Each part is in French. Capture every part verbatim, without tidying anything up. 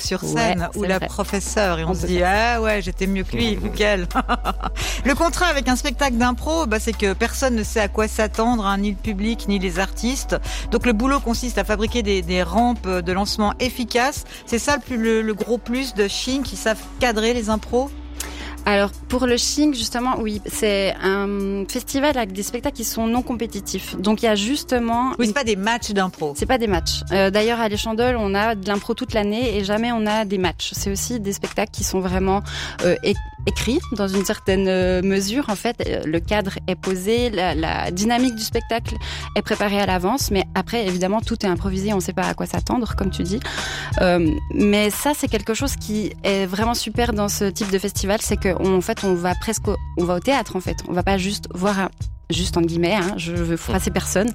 sur scène, Ouais, ou la vrai. professeure, et on, On se peut dit, ah ouais, j'étais mieux que lui, ou qu'elle. Le contrat avec un spectacle d'impro, bah, c'est que personne ne sait à quoi s'attendre, hein, ni le public, ni les artistes. Donc le boulot consiste à fabriquer des, des rampes de lancement efficaces. C'est ça le, plus, le, le gros plus de Chine, qui savent cadrer les impros. Alors pour le Ching, justement, oui, c'est un festival avec des spectacles qui sont non compétitifs. Donc il y a justement... Oui, c'est pas des matchs d'impro. C'est pas des matchs. Euh, d'ailleurs, à l'Échandole, on a de l'impro toute l'année et jamais on a des matchs. C'est aussi des spectacles qui sont vraiment euh, é- écrits dans une certaine euh, mesure. En fait, euh, le cadre est posé, la, la dynamique du spectacle est préparée à l'avance, mais après, évidemment, tout est improvisé. On ne sait pas à quoi s'attendre, comme tu dis. Euh, mais ça, c'est quelque chose qui est vraiment super dans ce type de festival, c'est que on, en fait, on va presque, au, on va au théâtre en fait. On va pas juste voir un, juste en guillemets, hein, je veux froisser personne.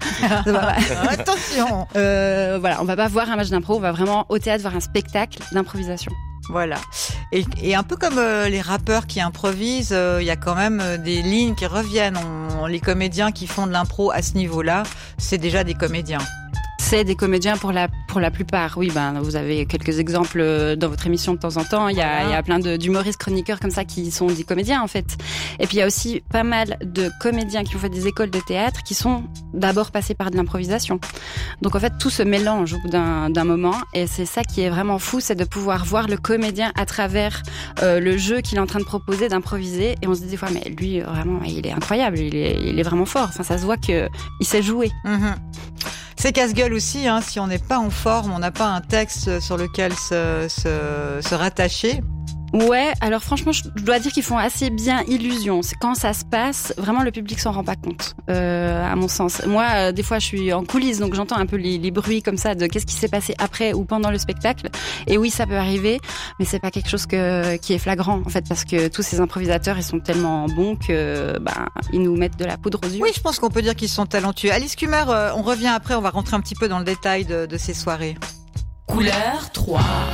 Attention. Euh, voilà, on va pas voir un match d'impro, on va vraiment au théâtre voir un spectacle d'improvisation. Voilà. Et, et un peu comme euh, les rappeurs qui improvisent, il euh, y a quand même euh, des lignes qui reviennent. On, les comédiens qui font de l'impro à ce niveau-là, c'est déjà des comédiens. C'est des comédiens pour la pour la plupart. Oui, ben vous avez quelques exemples dans votre émission de temps en temps. Il y a il y a plein de d'humoristes chroniqueurs comme ça qui sont des comédiens en fait. Et puis il y a aussi pas mal de comédiens qui ont fait des écoles de théâtre qui sont d'abord passés par de l'improvisation. Donc en fait tout se mélange au bout d'un d'un moment et c'est ça qui est vraiment fou, c'est de pouvoir voir le comédien à travers euh, le jeu qu'il est en train de proposer, d'improviser et on se dit des fois mais lui vraiment il est incroyable, il est il est vraiment fort. Enfin ça se voit que il sait jouer. Mmh. C'est casse-gueule aussi, hein, si on n'est pas en forme, on n'a pas un texte sur lequel se, se, se rattacher. Ouais, alors franchement, je dois dire qu'ils font assez bien illusion. C'est quand ça se passe, vraiment le public s'en rend pas compte, euh, à mon sens. Moi, euh, des fois, je suis en coulisses, donc j'entends un peu les, les bruits comme ça de qu'est-ce qui s'est passé après ou pendant le spectacle. Et oui, ça peut arriver, mais c'est pas quelque chose que qui est flagrant en fait, parce que tous ces improvisateurs, ils sont tellement bons que ben ils nous mettent de la poudre aux yeux. Oui, je pense qu'on peut dire qu'ils sont talentueux. Alice Kummer, euh, on revient après, on va rentrer un petit peu dans le détail de, de ces soirées. Couleur trois.